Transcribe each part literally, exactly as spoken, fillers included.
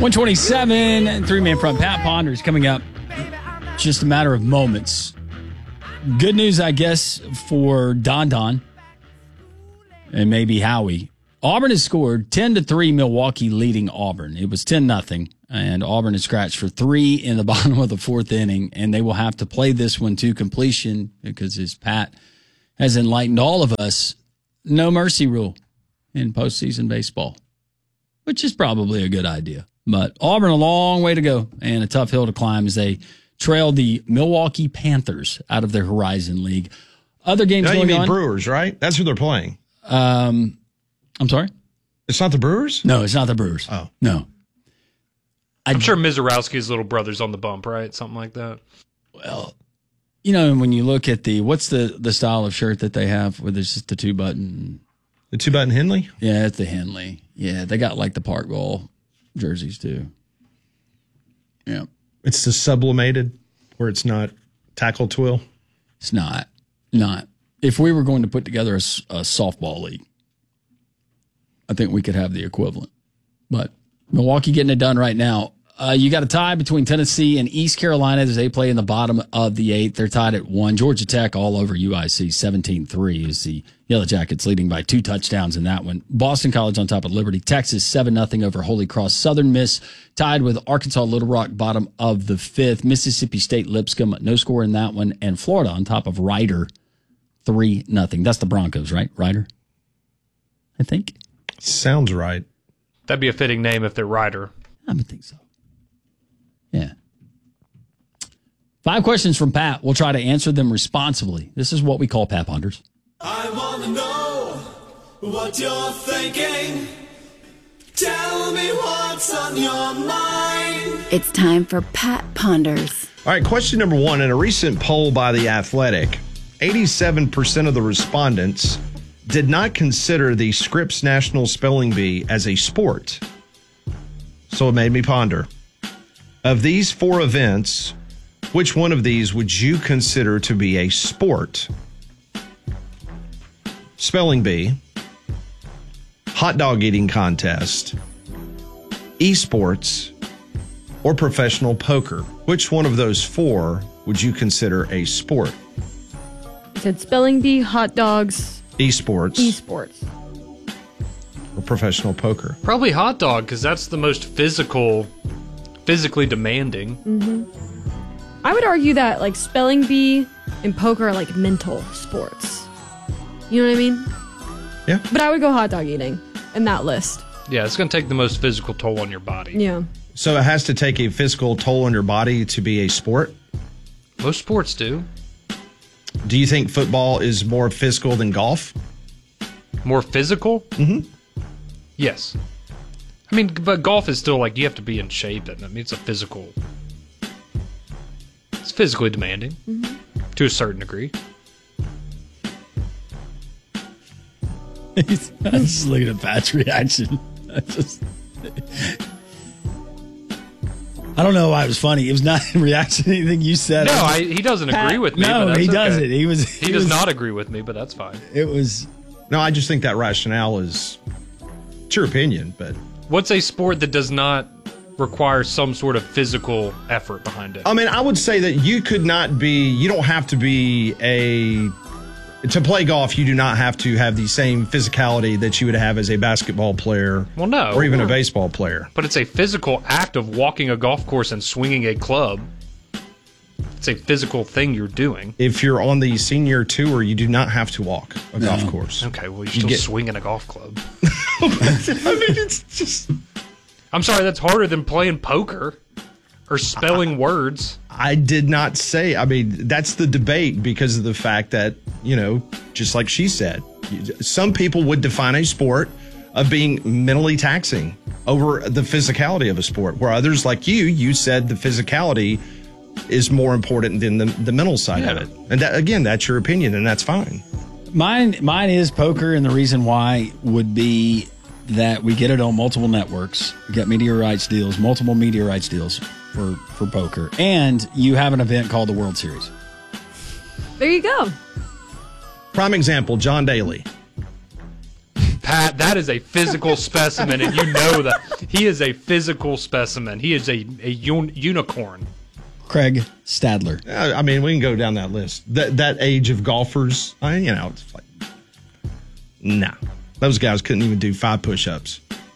one twenty-seven, three-man front. Pat Ponders coming up. Just a matter of moments. Good news, I guess, for Don Don and maybe Howie. Auburn has scored ten to three, Milwaukee leading Auburn. It was ten nothing, and Auburn has scratched for three in the bottom of the fourth inning, and they will have to play this one to completion because, as Pat has enlightened all of us, no mercy rule in postseason baseball, which is probably a good idea. But Auburn, a long way to go and a tough hill to climb as they trail the Milwaukee Panthers out of their Horizon League. Other games no, going you mean on. Brewers, right? That's who they're playing. Um, I'm sorry? It's not the Brewers? No, it's not the Brewers. Oh. No. I'm sure Mizorowski's little brother's on the bump, right? Something like that. Well, you know, when you look at the, what's the, the style of shirt that they have where there's just the two button? The two button Henley? Yeah, it's the Henley. Yeah, they got like the Park Ball jerseys too. Yeah. It's the sublimated where it's not tackle twill? It's not. Not. If we were going to put together a, a softball league, I think we could have the equivalent. But Milwaukee getting it done right now. Uh, you got a tie between Tennessee and East Carolina as they play in the bottom of the eighth. They're tied at one. Georgia Tech all over U I C, seventeen three is the Yellow Jackets leading by two touchdowns in that one. Boston College on top of Liberty. Texas, seven nothing over Holy Cross. Southern Miss tied with Arkansas Little Rock, bottom of the fifth. Mississippi State Lipscomb, no score in that one. And Florida on top of Rider, three nothing. That's the Broncos, right? Rider, I think. Sounds right. That'd be a fitting name if they're Rider. I would think so. Yeah. Five questions from Pat. We'll try to answer them responsibly. This is what we call Pat Ponders. I want to know what you're thinking. Tell me what's on your mind. It's time for Pat Ponders. All right, question number one. In a recent poll by The Athletic, eighty-seven percent of the respondents did not consider the Scripps National Spelling Bee as a sport. So it made me ponder. Of these four events, which one of these would you consider to be a sport? Spelling bee, hot dog eating contest, esports, or professional poker? Which one of those four would you consider a sport? You said spelling bee, hot dogs, Esports, esports. or professional poker? Probably hot dog, because that's the most physical, physically demanding. Mm-hmm. I would argue that like spelling bee and poker are like mental sports. You know what I mean? Yeah. But I would go hot dog eating in that list. Yeah, it's going to take the most physical toll on your body. Yeah. So it has to take a physical toll on your body to be a sport? Most sports do. Do you think football is more physical than golf? More physical? Mm-hmm. Yes. I mean, but golf is still like, you have to be in shape. And I mean, it's a physical... It's physically demanding. Mm-hmm. To a certain degree. I'm just looking at Pat's reaction. I just... I don't know why it was funny. It was not in reaction to anything you said. No, I, he doesn't Pat, agree with me. No, but that's he okay. doesn't. He was. He, he does was, not agree with me, but that's fine. It was. No, I just think that rationale is. It's your opinion, but. What's a sport that does not require some sort of physical effort behind it? I mean, I would say that you could not be. You don't have to be a. To play golf, you do not have to have the same physicality that you would have as a basketball player. Well, no. Or even a baseball player. But it's a physical act of walking a golf course and swinging a club. It's a physical thing you're doing. If you're on the senior tour, you do not have to walk a No. golf course. Okay, well, you're You still get- swinging a golf club. I mean, it's just. I'm sorry, that's harder than playing poker or spelling words. I did not say. I mean, that's the debate because of the fact that, you know, just like she said, some people would define a sport of being mentally taxing over the physicality of a sport, where others like you, you said the physicality is more important than the, the mental side Yeah. of it. And that, again, that's your opinion, and that's fine. Mine, mine is poker, and the reason why would be that we get it on multiple networks. We got media rights deals, multiple media rights deals for, for poker, and you have an event called the World Series. There you go. Prime example, John Daly. Pat Pat, that is a physical specimen, and you know that. He is a physical specimen. He is a, a un- unicorn. Craig Stadler. Uh, I mean, we can go down that list. That that age of golfers, I, you know, it's like, nah. Those guys couldn't even do five push-ups.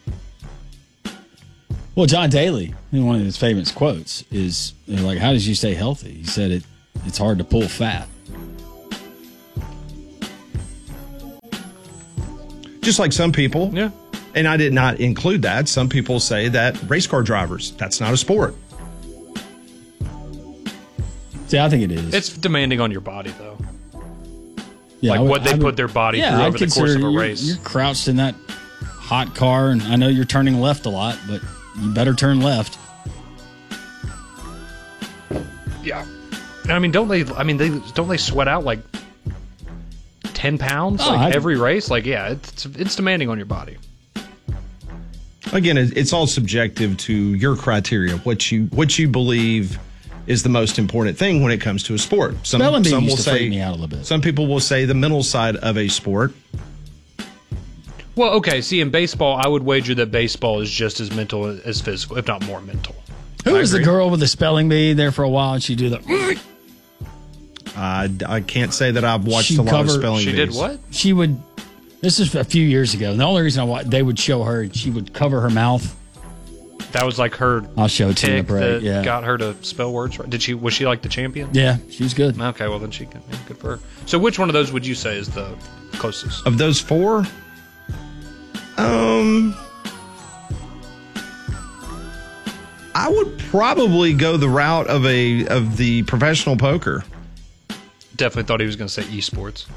Well, John Daly, one of his famous quotes is, you know, like, how did you stay healthy? He said it. It's hard to pull fat. Just like some people, Yeah. and I did not include that, some people say that race car drivers, that's not a sport. See, I think it is. It's demanding on your body, though. Yeah, like I would- what they I would- put their body yeah, through I'd over the course consider of a you're- race. You're crouched in that hot car, and I know you're turning left a lot, but you better turn left. Yeah. And I mean, don't they? I mean, they don't they sweat out like ten pounds Oh, like I- every race? Like, yeah, it's it's demanding on your body. Again, it- it's all subjective to your criteria, what you what you believe is the most important thing when it comes to a sport. Some, Spelling bee some used will to say freak me out a little bit. Some people will say the mental side of a sport. Well, okay. See, in baseball, I would wager that baseball is just as mental as physical, if not more mental. Who I was the agree. girl with the spelling bee there for a while, and she do the. I, I can't say that I've watched She a lot covered- of spelling She bees. did what? She would. This is a few years ago. And the only reason I wa- they would show her, she would cover her mouth. That was like her I'll show it to you in the tick break. that Yeah, got her to spell words right. Did she? Was she like the champion? yeah, she was good. Okay, well then she can. Yeah, good for her. So, which one of those would you say is the closest? Of those four, um, I would probably go the route of a of the professional poker. Definitely thought he was going to say esports.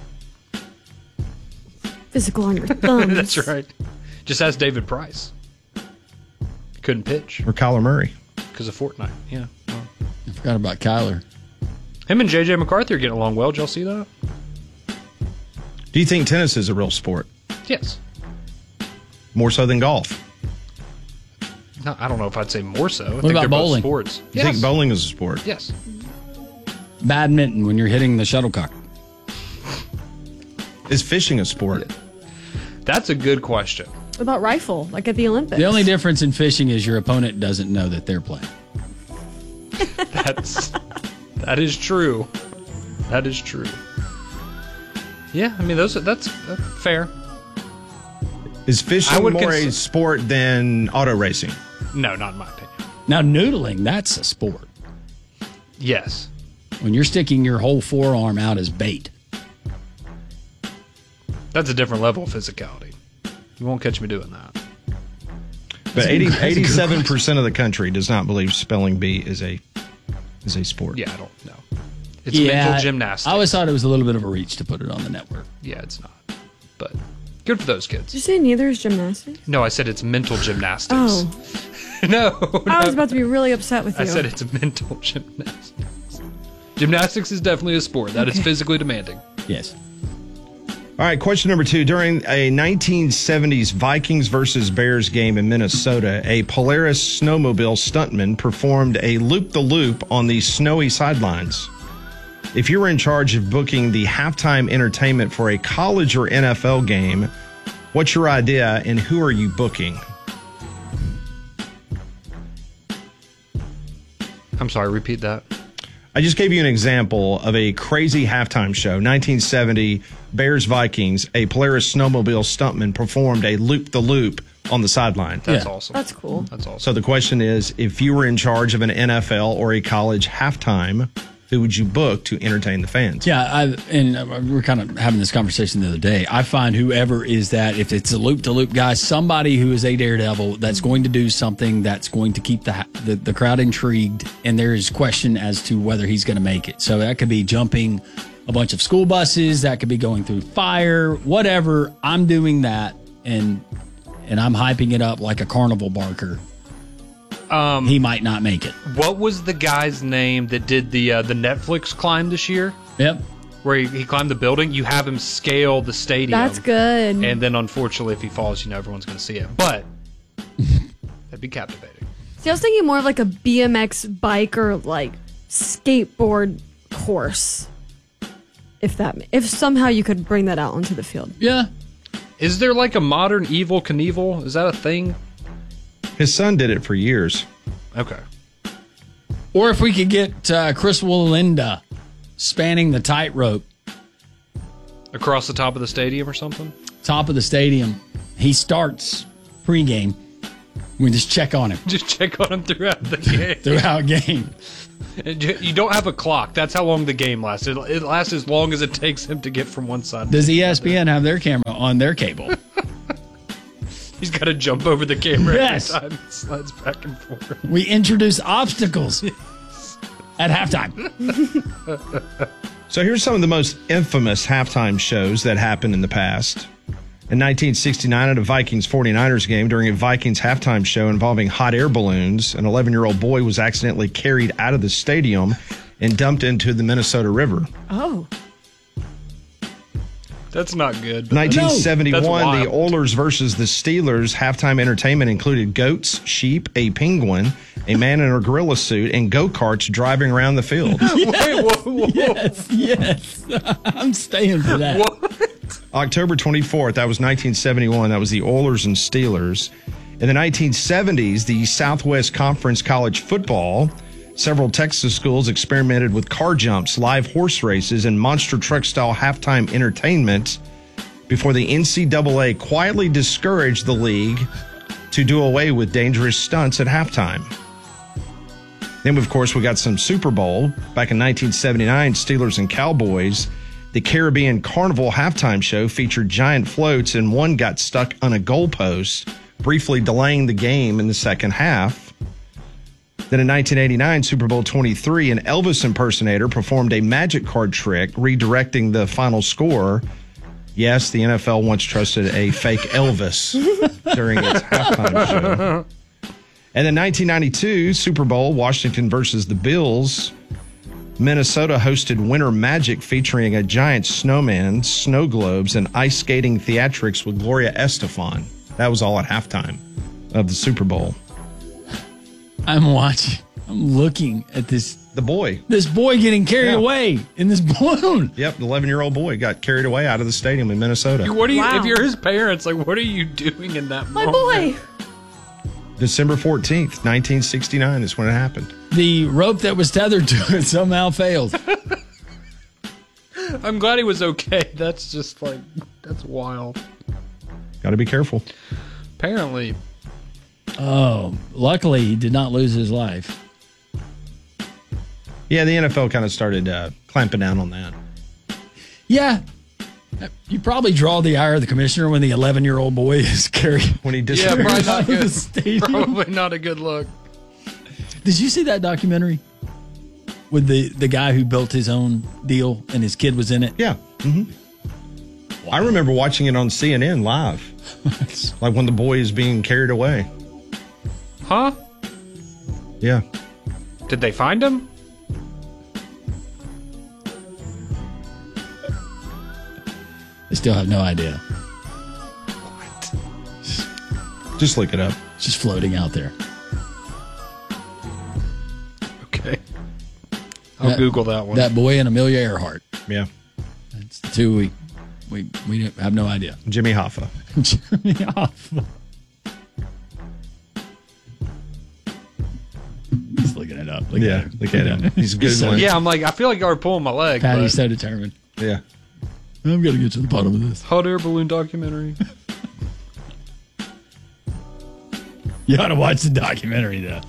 Physical on your thumbs. That's right. Just ask David Price. Couldn't pitch Or Kyler Murray. because of Fortnite. Yeah. Well, I forgot about Kyler. him and J J McCarthy are getting along well. Did y'all see that? Do you think tennis is a real sport? Yes. More so than golf? No, I don't know if I'd say more so. I think about they're bowling? both sports. You think bowling is a sport? Yes. Badminton when you're hitting the shuttlecock. Is fishing a sport? That's a good question. What about rifle, like at the Olympics? The only difference in fishing is your opponent doesn't know that they're playing. That's that is true. That is true. Yeah, I mean those. Are, that's uh, fair. Is I fishing would more a cons- sport than auto racing? No, not in my opinion. Now noodling, that's a sport. Yes. When you're sticking your whole forearm out as bait. That's a different level of physicality. You won't catch me doing that. But a- eighty, that's a good eighty-seven percent of the country does not believe spelling bee is a is a sport. Yeah, I don't know. It's mental gymnastics. I always thought it was a little bit of a reach to put it on the network. Yeah, it's not. But good for those kids. Did you say neither is gymnastics? No, I said it's mental gymnastics. Oh, no, I was no. about to be really upset with you. I said it's mental gymnastics. Gymnastics is definitely a sport. That is physically demanding. Yes. All right, question number two. During a nineteen seventies Vikings versus Bears game in Minnesota, a Polaris snowmobile stuntman performed a loop-the-loop on the snowy sidelines. If you were in charge of booking the halftime entertainment for a college or N F L game, what's your idea and who are you booking? I'm sorry, repeat that. I just gave you an example of a crazy halftime show. nineteen seventy Bears Vikings, a Polaris snowmobile stuntman performed a loop-the-loop on the sideline. That's Yeah. awesome. That's cool. That's awesome. So the question is, if you were in charge of an N F L or a college halftime, who would you book to entertain the fans? Yeah, I and uh, we we're kind of having this conversation the other day. I find whoever is that, if it's a loop to loop guy, somebody who is a daredevil that's going to do something that's going to keep the, the the crowd intrigued, and there is question as to whether he's going to make it. So that could be jumping a bunch of school buses, that could be going through fire, whatever. I'm doing that, and and I'm hyping it up like a carnival barker. Um, he might not make it. What was the guy's name that did the uh, the Netflix climb this year? Yep. Where he, he climbed the building? You have him scale the stadium. That's good. And then, unfortunately, if he falls, you know everyone's going to see it. But that'd be captivating. See, I was thinking more of like a B M X bike or like skateboard course. If that, if somehow you could bring that out onto the field. Yeah. Is there like a modern Evel Knievel? Is that a thing? His son did it for years. Okay. Or if we could get uh, Chris Wallinda spanning the tightrope, Across the top of the stadium or something? top of the stadium. He starts pregame. We just check on him Just check on him throughout the game. throughout game. And you you don't have a clock. That's how long the game lasts. It, it lasts as long as it takes him to get from one side. Does E S P N have their camera on their cable? He's got to jump over the camera Yes. every time. It slides back and forth. We introduce obstacles at halftime. So here's some of the most infamous halftime shows that happened in the past. In nineteen sixty-nine, at a Vikings forty-niners game, during a Vikings halftime show involving hot air balloons, an eleven-year-old boy was accidentally carried out of the stadium and dumped into the Minnesota River. Oh. That's not good. but nineteen seventy-one, That's wild. the Oilers versus the Steelers halftime entertainment included goats, sheep, a penguin, a man in a gorilla suit, and go-karts driving around the field. Wait, whoa, whoa, whoa. Yes, yes. I'm staying for that. October twenty-fourth, that was nineteen seventy-one. That was the Oilers and Steelers. In the nineteen seventies, the Southwest Conference College Football, several Texas schools experimented with car jumps, live horse races, and monster truck-style halftime entertainment before the N C double A quietly discouraged the league to do away with dangerous stunts at halftime. Then, of course, we got some Super Bowl. Back in nineteen seventy-nine, Steelers and Cowboys. The Caribbean Carnival halftime show featured giant floats, and one got stuck on a goalpost, briefly delaying the game in the second half. Then in nineteen eighty-nine, Super Bowl twenty-three, an Elvis impersonator performed a magic card trick, redirecting the final score. Yes, the N F L once trusted a fake Elvis during its halftime show. And then nineteen ninety-two, Super Bowl, Washington versus the Bills. Minnesota hosted Winter Magic featuring a giant snowman, snow globes, and ice skating theatrics with Gloria Estefan. That was all at halftime of the Super Bowl. I'm watching. I'm looking at this The boy. this boy getting carried Yeah. away in this balloon. Yep, the eleven-year-old boy got carried away out of the stadium in Minnesota. What are you? Wow. If you're his parents, like, what are you doing in that My moment? boy. December fourteenth, nineteen sixty-nine is when it happened. The rope that was tethered to it somehow failed. I'm glad he was okay. That's just like that's wild. Got to be careful. Apparently, Oh, luckily he did not lose his life. Yeah, the N F L kind of started uh, clamping down on that. Yeah. You probably draw the ire of the commissioner when the eleven-year-old boy is carried When he yeah, disappeared. probably out not of the good. stadium. Probably not a good look. Did you see that documentary with the, the guy who built his own deal and his kid was in it? Yeah. hmm I remember watching it on C N N live. Like when the boy is being carried away. Huh? Yeah. Did they find him? I still have no idea. Just look it up. It's just floating out there. Okay. I'll That- Google that one. That boy and Amelia Earhart. Yeah. That's the two we we we have no idea. Jimmy Hoffa. Jimmy Hoffa. Just looking it up. Look Yeah. at him. Look at him. He's good. so- one. yeah, I'm like, I feel like you are pulling my leg. Patty's but so determined. Yeah. I'm gonna get to the bottom of this. hot air balloon documentary. You ought to watch the documentary, though.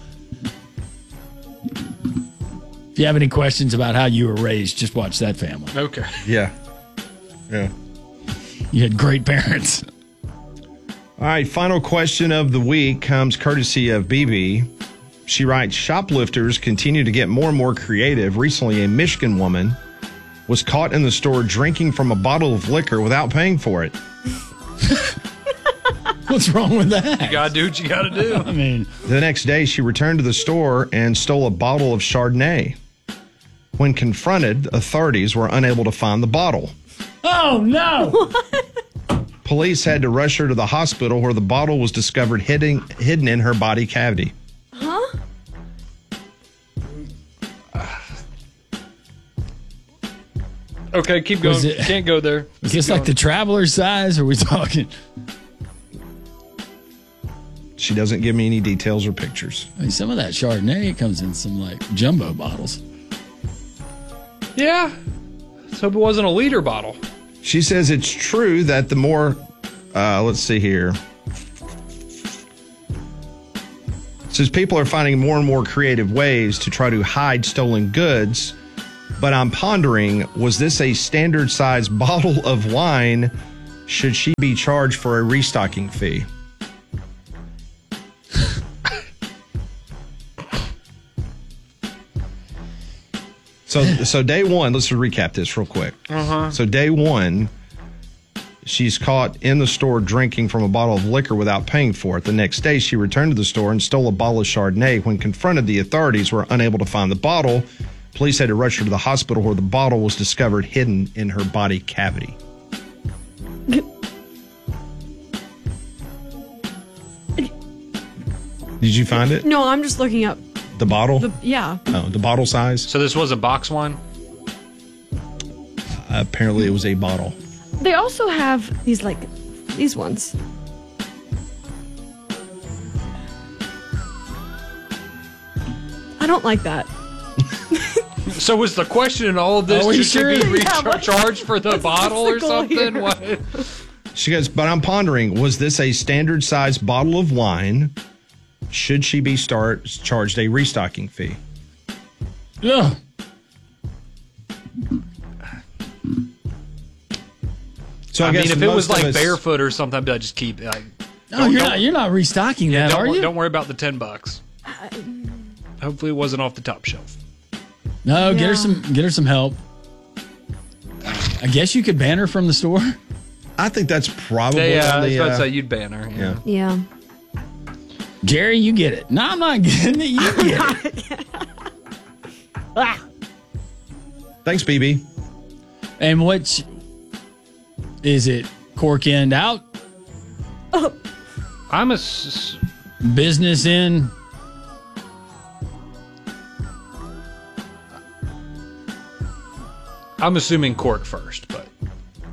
If you have any questions about how you were raised, just watch that family. Okay. Yeah. Yeah. You had great parents. All right, final question of the week comes courtesy of B B. She writes, shoplifters continue to get more and more creative. Recently, a Michigan woman was caught in the store drinking from a bottle of liquor without paying for it. What's wrong with that? You gotta do what you gotta do. I mean, The next day, she returned to the store and stole a bottle of Chardonnay. When confronted, authorities were unable to find the bottle. oh no! Police had to rush her to the hospital where the bottle was discovered hidden, hidden in her body cavity. Okay, keep going. Was it- Can't go there. Is this like the traveler size? Or are we talking? She doesn't give me any details or pictures. I mean, some of that Chardonnay comes in some like jumbo bottles. Yeah. Let's hope it wasn't a liter bottle. She says it's true that the more, uh, let's see here. Says people are finding more and more creative ways to try to hide stolen goods. But I'm pondering, was this a standard size bottle of wine? Should she be charged for a restocking fee? So, so day one, let's just recap this real quick. Uh-huh. So day one, she's caught in the store drinking from a bottle of liquor without paying for it. The next day, she returned to the store and stole a bottle of Chardonnay. When confronted, the authorities were unable to find the bottle. Police had to rush her to the hospital where the bottle was discovered hidden in her body cavity. Did you find it? No, I'm just looking up. The bottle? The, yeah. Oh, the bottle size? So this was a box wine? Uh, apparently it was a bottle. They also have these, like, these ones. I don't like that. So was the question in all of this, Are we should she sure? be Yeah, what- recharged for the bottle the or goal something? here? What? She goes, but I'm pondering, was this a standard size bottle of wine? Should she be start charged a restocking fee? Yeah. So I, I, guess mean, if it most was of like us- barefoot or something, I'd just keep like. No, don't- you're don't- not. You're not restocking that, don't, are wor- you? don't worry about the ten bucks. Hopefully, it wasn't off the top shelf. No, get Yeah. her some. Get her some help. I guess you could ban her from the store. I think that's probably Yeah, I on was the, about to uh, say you'd ban her. yeah. Yeah. Jerry, you get it. No, I'm not getting it. You get it. Thanks, B B. And what is it? Cork end out, I'm a. s- business in. I'm assuming cork first, but